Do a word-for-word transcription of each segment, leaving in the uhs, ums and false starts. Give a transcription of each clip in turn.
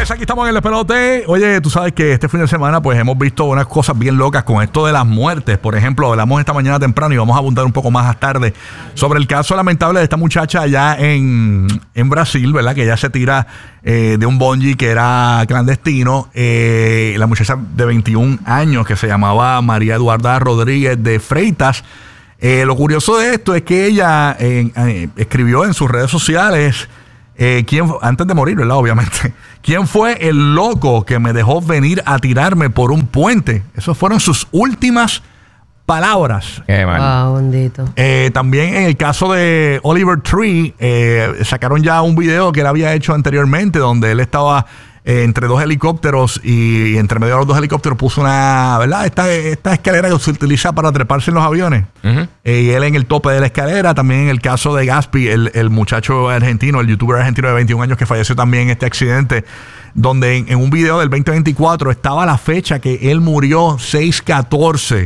Señores, aquí estamos en el Despelote. Oye, tú sabes que este fin de semana pues hemos visto unas cosas bien locas con esto de las muertes. Por ejemplo, hablamos esta mañana temprano y vamos a abundar un poco más tarde sobre el caso lamentable de esta muchacha allá en, en Brasil, ¿verdad? Que ella se tira eh, de un bungee que era clandestino. Eh, la muchacha de veintiún años que se llamaba María Eduarda Rodríguez de Freitas. Eh, lo curioso de esto es que ella eh, eh, escribió en sus redes sociales... Eh, ¿quién, antes de morir, ¿verdad? Obviamente. ¿Quién fue el loco que me dejó venir a tirarme por un puente? Esas fueron sus últimas palabras. Qué mal. Wow, bendito. Eh, también en el caso de Oliver Tree, eh, sacaron ya un video que él había hecho anteriormente donde él estaba eh, entre dos helicópteros y, y entre medio de los dos helicópteros puso una, ¿verdad? Esta, esta escalera que se utiliza para treparse en los aviones. Uh-huh. Eh, y él en el tope de la escalera. También en el caso de Gaspi, el, el muchacho argentino, el youtuber argentino de veintiún años que falleció también en este accidente, donde en, en un video del veinte veinticuatro estaba la fecha que él murió, seis catorce.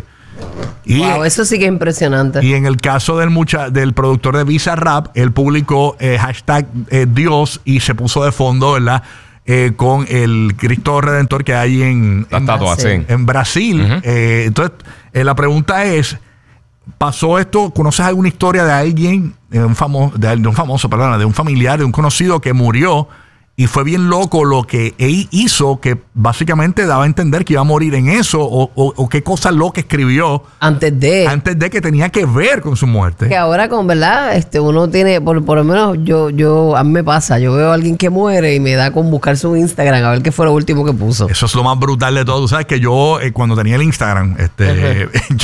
Y, wow, eso sí que es impresionante. Y en el caso del mucha, del productor de Visa Rap, él publicó eh, hashtag eh, Dios y se puso de fondo, ¿verdad? Eh, con el Cristo Redentor que hay en, en Brasil. En Brasil. Uh-huh. eh, entonces, eh, la pregunta es, ¿pasó esto? ¿Conoces alguna historia de alguien, de un famoso, de, de un famoso, perdón, de un familiar, de un conocido que murió y fue bien loco lo que él hizo, que básicamente daba a entender que iba a morir en eso, o, o, o qué cosa loca escribió antes de antes de que tenía que ver con su muerte? Que ahora con verdad, este, uno tiene, por, por lo menos yo, yo, a mí me pasa, yo veo a alguien que muere y me da con buscar su Instagram a ver qué fue lo último que puso. Eso es lo más brutal de todo. Tú sabes que yo, eh, cuando tenía el Instagram, este, uh-huh.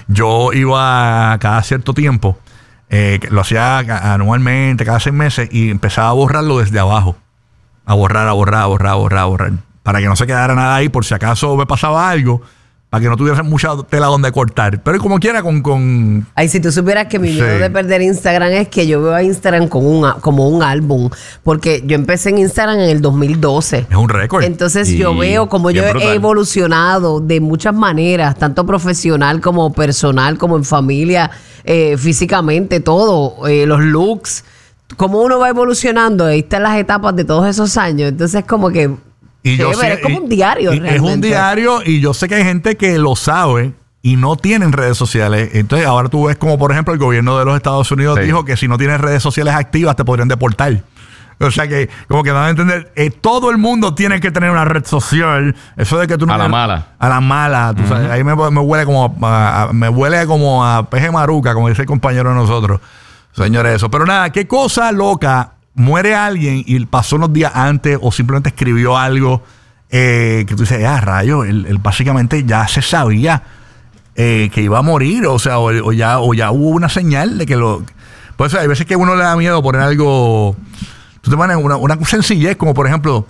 yo iba cada cierto tiempo, eh, lo hacía anualmente, cada seis meses, y empezaba a borrarlo desde abajo. A borrar, a borrar, a borrar, a borrar, a borrar. Para que no se quedara nada ahí, por si acaso me pasaba algo, para que no tuviera mucha tela donde cortar. Pero como quiera, con... con Ay, si tú supieras que mi sí. miedo de perder Instagram es que yo veo a Instagram como un, como un álbum. Porque yo empecé en Instagram en el dos mil doce. Es un récord. Entonces y yo veo como yo brutal. he evolucionado de muchas maneras, tanto profesional como personal, como en familia, eh, físicamente, todo, eh, los looks. Como uno va evolucionando, ahí están las etapas de todos esos años. Entonces, como que y yo sé, es como un diario. Es un diario, y yo sé que hay gente que lo sabe y no tienen redes sociales. Entonces, ahora tú ves como, por ejemplo, el gobierno de los Estados Unidos sí. dijo que si no tienes redes sociales activas te podrían deportar. O sea que, como que van a entender, eh, todo el mundo tiene que tener una red social. Eso de que tú no... A la mala. A la mala. Tú uh-huh. sabes, ahí me, me huele como a, a, me huele como a peje maruca, como dice el compañero de nosotros. Señores, eso. Pero nada, qué cosa loca. Muere alguien y pasó unos días antes o simplemente escribió algo eh, que tú dices, ah, rayo, él, él básicamente ya se sabía eh, que iba a morir. O sea, o, o, ya, o ya hubo una señal de que lo... Por eso hay veces que a uno le da miedo poner algo... Tú te pones una, una sencillez, como por ejemplo,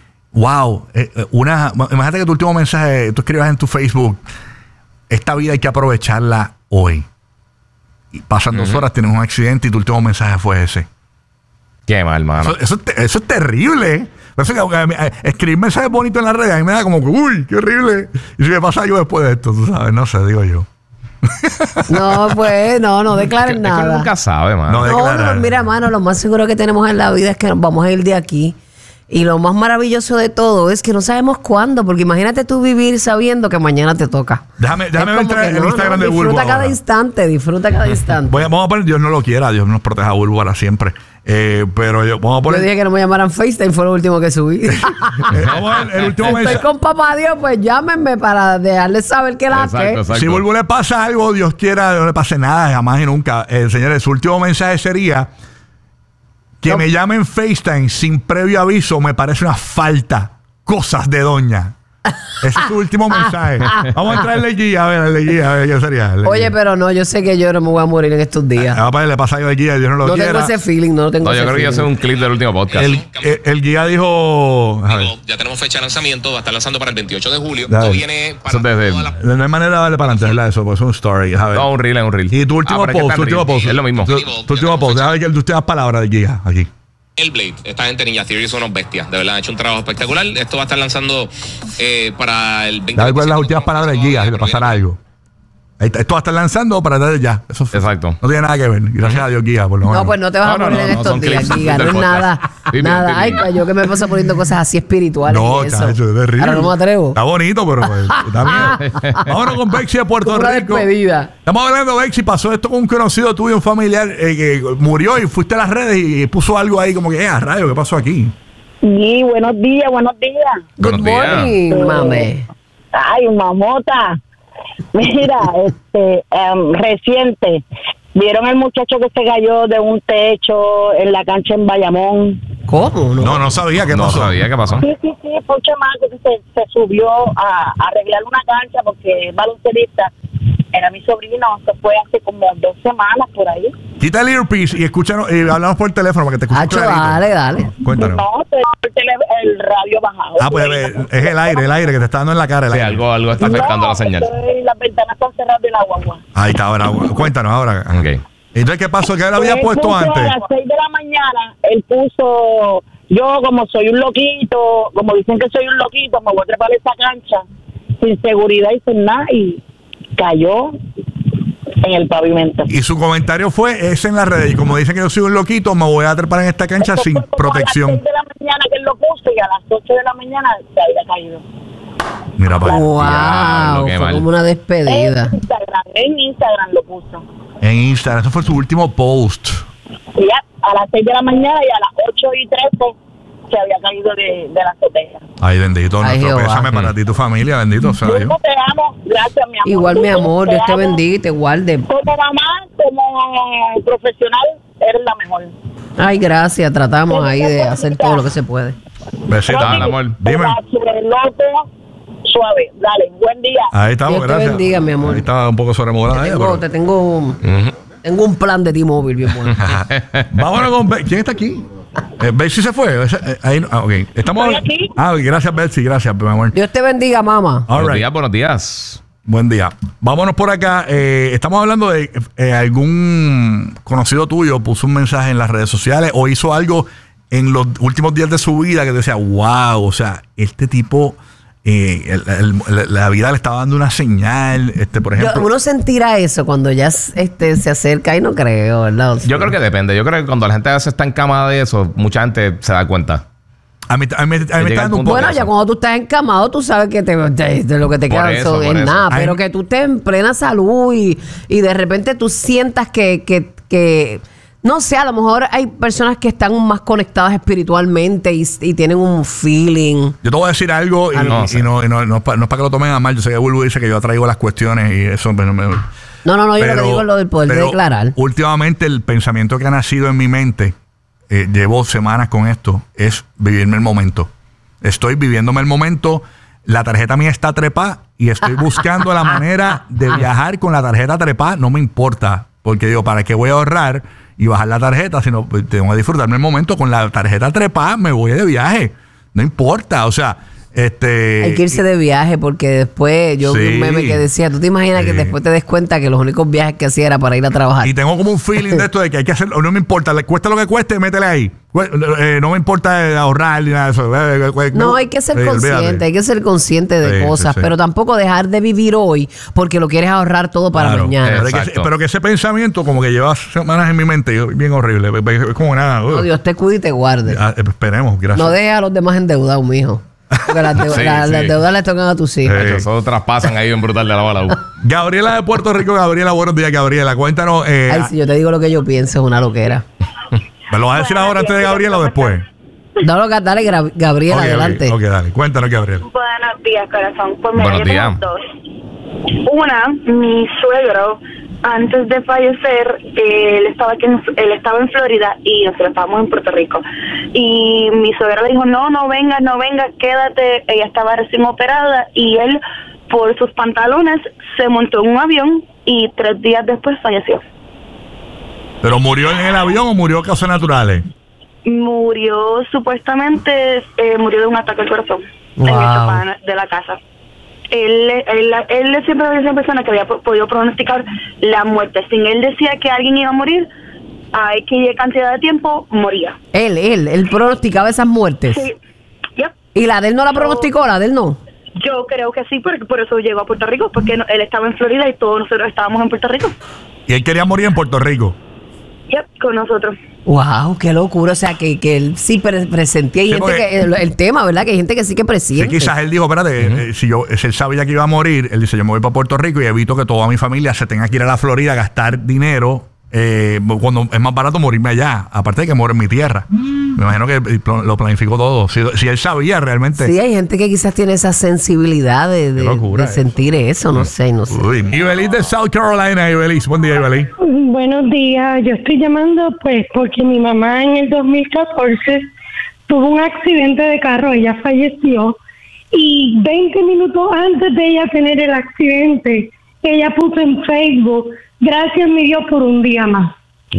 wow, eh, una, imagínate que tu último mensaje, tú escribas en tu Facebook, esta vida hay que aprovecharla hoy. Y pasan uh-huh. dos horas, tienes un accidente y tu último mensaje fue ese. Qué mal, mano. Eso, eso, eso es terrible. Eso que, eh, escribir mensajes bonitos en la red a mí me da como que, uy, qué horrible. Y si me pasa algo después de esto, tú sabes, no sé, digo yo. No, pues, no, no declaren nada. Es que nunca sabe, mano. No, no, no, mira, mano, lo más seguro que tenemos en la vida es que nos vamos a ir de aquí. Y lo más maravilloso de todo es que no sabemos cuándo, porque imagínate tú vivir sabiendo que mañana te toca. Déjame, déjame ver el no, Instagram no, de Bulbo. Disfruta cada ahora. instante, disfruta cada instante. Voy a, vamos a poner, Dios no lo quiera, Dios nos proteja a Bulbo para siempre. Eh, pero yo, vamos a poner. Yo dije que no me llamaran FaceTime, fue lo último que subí. eh, vamos a ver el último Estoy mensaje. con papá Dios, pues llámenme para dejarles saber que la que. Si Bulbo le pasa algo, Dios quiera, no le pase nada, jamás y nunca. Eh, señores, su último mensaje sería. Que no. me llamen FaceTime sin previo aviso me parece una falta. Cosas de doña. Ese es su último mensaje. Vamos a entrarle guía, a ver, le guía, a ver qué sería. Oye, guía. pero no, yo sé que yo no me voy a morir en estos días. A, a le pasa algo al guía, Dios no lo no quiera. No tengo ese feeling, no tengo no, ese yo creo feeling. que yo sé un clip del último podcast. El, el, el guía dijo... Digo, ya tenemos fecha de lanzamiento, va a estar lanzando para el veintiocho de julio. Esto viene para desde, toda la... No hay manera de darle para adelante, ¿verdad? Eso, pues es un story. A ver. No, un reel, es un reel. Y tu último ah, post, tu último post. Es lo mismo. Tu, tu último post, déjame ver que tú te das palabras de guía aquí. El Blade, esta gente Ninja Theory son unos bestias, de verdad, han hecho un trabajo espectacular. Esto va a estar lanzando eh, para el veinte. Dale cuáles las últimas palabras de guía, si le pasará algo. Ahí está, esto va a estar lanzando para atrás ya. Eso fue- Exacto. No tiene nada que ver. Gracias a Dios, Giga, por lo menos. No, pues no te vas No, a no, poner no, en no, estos son días, clips Giga. No del es podcast. nada. Sí, nada. bien, Ay, bien. yo que me paso poniendo cosas así espirituales. No, y eso. chacho, es terrible. Ahora no me atrevo. Está bonito, pero pues, está bien. Vámonos con Bexi de Puerto Como una Rico. despedida. Estamos hablando, Bexi, pasó esto con un conocido tuyo, un familiar eh, que murió y fuiste a las redes y puso algo ahí como que, eh, a rayo, ¿qué pasó aquí? Sí, buenos días, buenos días. Good Buenos días. morning, mame. Ay, mamota. Mira, este, em, reciente, ¿vieron el muchacho que se cayó de un techo en la cancha en Bayamón? ¿Cómo? No. No, no sabía qué No pasó. sabía qué pasó. Sí, sí, sí, fue un chamaco que se, se subió a, a arreglar una cancha porque es baloncelista. Era mi sobrino, se fue hace como dos semanas por ahí. Quita el earpiece y escúchanos, y hablamos por teléfono para que te escuches Hacho, clarito. dale, dale. Cuéntanos. No, te el, tele- el radio bajado. Ah, pues eh, es el aire, el aire que te está dando en la cara. El Sí, aire. algo, algo está afectando No, la señal. estoy- las ventanas están cerradas de la guagua. Ahí está, ahora. Cuéntanos ahora. Ok. Entonces, ¿qué pasó? ¿Qué él había Él puesto puso antes? A las seis de la mañana, él puso, yo como soy un loquito, como dicen que soy un loquito, me voy a trepar esa cancha, sin seguridad y sin nada, y cayó en el pavimento. Y su comentario fue ese en las redes. Y como dicen que yo soy un loquito, me voy a trepar en esta cancha Eso sin fue como protección. A las seis de la mañana que él lo puso y a las ocho de la mañana se había caído. Mira, para allá. Wow, Diablo, qué fue mal. como una despedida. En Instagram, en Instagram lo puso. En Instagram, eso fue su último post. Y ya a las seis de la mañana y a las ocho y trece se había caído de, de la azotea. Ay, bendito, Ay, nuestro Jehová. pésame para ti y tu familia, bendito sea Yo Dios. te amo, gracias mi amor. Igual, mi amor, Dios te amo. bendiga y te guarde. Como mamá, como profesional, eres la mejor. Ay, gracias. Tratamos ahí de hacer todo lo que se puede. Besito. Dale, amor. Dime. Sobre el loco, suave. Dale, buen día. Ahí estamos, Dios te gracias. bendiga, mi amor. Ahí estaba un poco sobremodada Te ella, tengo, pero- te tengo, Ujú. tengo un plan de T-Mobile bien bueno. Vámonos con Be- ¿quién está aquí? Eh, Betsy se fue. Esa- eh, ahí no- ah, ok. Estamos. Estoy aquí. Ah, gracias, Betsy. Gracias, mi amor. Dios te bendiga, mamá. All Buenos right. días, buenos días. Buen día. Vámonos por acá. Eh, estamos hablando de eh, algún conocido tuyo puso un mensaje en las redes sociales o hizo algo en los últimos días de su vida que decía, wow, o sea, este tipo, eh, el- el- la vida le estaba dando una señal, este, por Yo- ejemplo. uno sentirá eso cuando ya este, se acerca y no creo, ¿verdad? O sea, Yo creo que depende. Yo creo que cuando la gente a veces está encamada de eso, mucha gente se da cuenta. A mí, a mí- a mí me llega está el dando un punto poco. Bueno, ya cuando tú estás encamado, tú sabes que te, de, de lo que te Por queda eso, eso es por eso. nada. Ay. Pero que tú estés en plena salud y, y de repente tú sientas que, que, que, no sé, a lo mejor hay personas que están más conectadas espiritualmente y, y tienen un feeling. Yo te voy a decir algo y, Ah, no, y sí. no, y no, no es para que lo tomen a mal. Yo sé que Bulbo dice que yo traigo las cuestiones y eso. Pero, me- No, no, no, yo lo que digo es lo del poder de pero declarar. Últimamente el pensamiento que ha nacido en mi mente, eh, llevo semanas con esto, es vivirme el momento. Estoy viviéndome el momento. La tarjeta mía está trepada y estoy buscando la manera de viajar con la tarjeta trepada. No me importa, porque digo, ¿para qué voy a ahorrar y bajar la tarjeta? Sino pues, tengo que disfrutarme el momento con la tarjeta trepada. Me voy de viaje. No importa, o sea, este. Hay que irse de viaje porque después yo vi Sí. un meme que decía, ¿tú te imaginas Sí. que después te des cuenta que los únicos viajes que hacía era para ir a trabajar? Y tengo como un feeling de esto de que hay que hacerlo. No me importa, le cuesta lo que cueste, métele ahí. Cu- eh, no me importa eh, ahorrar ni nada de eso. Eh, eh, No, hay que ser eh, consciente, olvídate. hay que ser consciente de Sí, cosas, sí, sí. pero tampoco dejar de vivir hoy porque lo quieres ahorrar todo para Claro, mañana. Pero, que, Exacto. pero que ese pensamiento como que lleva semanas en mi mente, y bien horrible. Es como nada. uh. No, Dios te cuide y te guarde. Ah, eh, esperemos, gracias. No dejes a los demás endeudados, mijo. Porque las, deu- Sí, la- sí. las deudas le tocan a tus hijos. Sí. Esos traspasan ahí en brutal de la bala. Gabriela de Puerto Rico, Gabriela, buenos días, Gabriela. Cuéntanos. Eh, Ay, si yo te digo lo que yo pienso, es una loquera. ¿Me lo vas a decir ahora antes de Gabriela o después? Dale, dale Gra- Gabriela, Ok, ok, adelante. Ok, dale. Cuéntanos, Gabriela. Buenos días, corazón. Pues mira, Buenos yo tengo días. dos. Una, mi suegro, antes de fallecer, eh, él estaba aquí en, él estaba en Florida y nosotros estábamos en Puerto Rico. Y mi suegra le dijo, no, no vengas, no vengas, quédate. Ella estaba recién operada y él, por sus pantalones, se montó en un avión y tres días después falleció. ¿Pero murió en el avión o murió de causas naturales? Murió, supuestamente, eh, murió de un ataque al corazón en el Wow. sofá de la casa. Él, él, él siempre había sido una persona que había po- podido pronosticar la muerte. Si él decía que alguien iba a morir, a X cantidad de tiempo, moría. Él, él, él pronosticaba esas muertes. Sí. Yep. Y la de él no la pronosticó, la de él no. Yo creo que sí, porque por eso llegó a Puerto Rico, porque no, él estaba en Florida y todos nosotros estábamos en Puerto Rico. Y él quería morir en Puerto Rico. Yep, con nosotros. Wow, qué locura. O sea, que, que él sí pre presentía. Hay sí, gente que, el, el tema, ¿verdad? Que hay gente que sí que presiente. Sí, quizás él dijo, espérate, uh-huh. eh, si, yo, si él sabía que iba a morir, él dice, yo me voy para Puerto Rico y evito que toda mi familia se tenga que ir a la Florida a gastar dinero eh, cuando es más barato morirme allá. Aparte de que muero en mi tierra. Mm. Me imagino que lo planificó todo. Si, si él sabía realmente. Sí, hay gente que quizás tiene esa sensibilidad de, de, de sentir eso. No sé, no sé. Uy. Ibelis de South Carolina, Ibelis. Buen día, Ibelis. Buenos días. Yo estoy llamando pues porque mi mamá en el dos mil catorce tuvo un accidente de carro. Ella falleció. Y veinte minutos antes de ella tener el accidente, ella puso en Facebook, gracias mi Dios por un día más.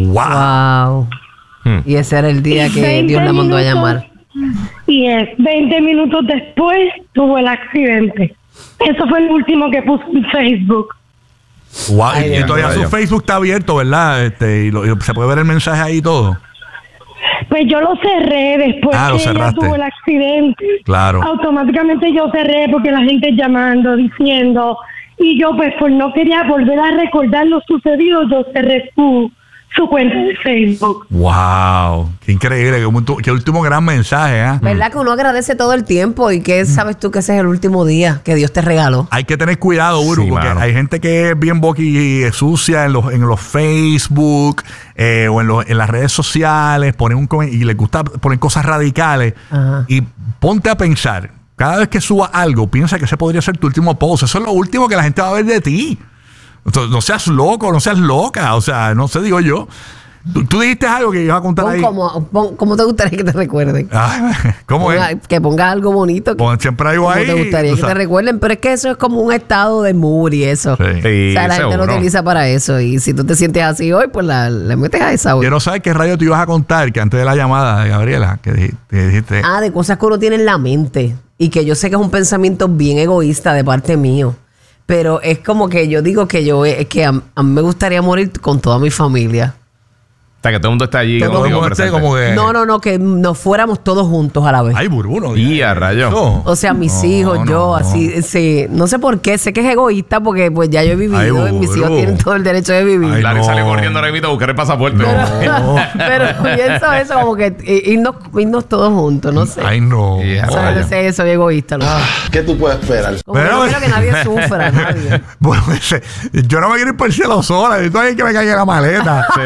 Wow. wow. Hmm. Y ese era el día que Dios la mandó minutos, a llamar. Y es, veinte minutos después tuvo el accidente. Eso fue el último que puso en Facebook. Wow. Ay, y, y todavía su Facebook está abierto, ¿verdad? Este, y, lo, y se puede ver el mensaje ahí y todo. Pues yo lo cerré después ah, que ella tuvo el accidente. Claro. Automáticamente yo cerré porque la gente llamando, diciendo, y yo pues por no quería volver a recordar lo sucedido, yo cerré su, su cuenta de Facebook. Wow, qué increíble, qué, qué último gran mensaje, ¿eh? ¿Verdad que uno agradece todo el tiempo y que sabes tú que ese es el último día que Dios te regaló? Hay que tener cuidado, Uru, sí, porque mano. hay gente que es bien boqui sucia en los, en los Facebook eh, o en, los, en las redes sociales, ponen un, y les gusta poner cosas radicales. Ajá. Y ponte a pensar, cada vez que suba algo, piensa que ese podría ser tu último post. Eso es lo último que la gente va a ver de ti. Entonces, no seas loco, no seas loca. O sea, no sé, digo yo. Tú, tú dijiste algo que ibas a contar pon ahí. Como, pon, ¿Cómo te gustaría que te recuerden? Ay, ¿Cómo ponga, es? Que pongas algo bonito. Que, Pon siempre algo ahí. te gustaría que sea, te recuerden? Pero es que eso es como un estado de mood y eso. Sí. Sí, o sea, la seguro. gente lo utiliza para eso. Y si tú te sientes así hoy, pues la, le metes a esa hoy. Yo no sé qué radio te ibas a contar, que antes de la llamada de Gabriela, que dijiste, que dijiste. Ah, de cosas que uno tiene en la mente. Y que yo sé que es un pensamiento bien egoísta de parte mío. Pero es como que yo digo que yo es que a, a mí me gustaría morir con toda mi familia. O sea, que todo el mundo está allí. Como digo, esté como que... No, no, no, que nos fuéramos todos juntos a la vez. Ay, Burbuno. Y a rayos. O sea, mis no, hijos, no, yo, no. así, sí. No sé por qué, sé que es egoísta porque pues ya yo he vivido. Ay, y mis hijos tienen todo el derecho de vivir. Ay, Larry no. sale corriendo ahora mismo a buscar el pasaporte. No. Pero pienso eso como que irnos, irnos todos juntos, no sé. Ay, no. Yeah. O sea, no sé, soy egoísta. ¿No? ¿Qué tú puedes esperar? Como pero, yo quiero que nadie sufra, nadie. Bueno, ese, yo no me quiero ir por el cielo sola. Yo todavía hay que me caiga la maleta. Sí.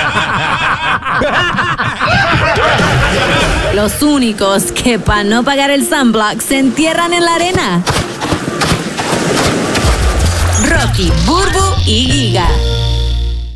Los únicos que para no pagar el sunblock se entierran en la arena. Rocky, Burbu y Giga.